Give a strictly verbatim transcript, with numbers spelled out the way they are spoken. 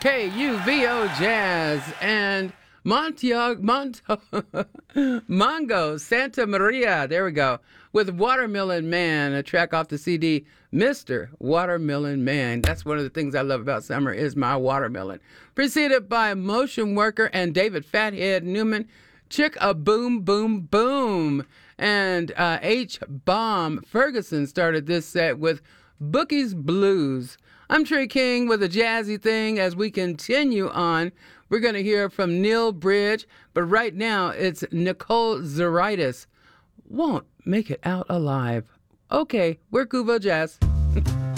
K U V O Jazz and Montiago, Mont- Mongo, Santa Maria, there we go, with Watermelon Man, a track off the C D, Mister Watermelon Man. That's one of the things I love about summer is my watermelon. Preceded by Motion Worker and David Fathead Newman, Chick a Boom Boom Boom. And uh, H. Bomb Ferguson started this set with Bookie's Blues. I'm Trey King with a jazzy thing. As we continue on, we're going to hear from Neil Bridge, but right now it's Nicole Zaritis. Won't make it out alive. Okay, we're Kuvo Jazz.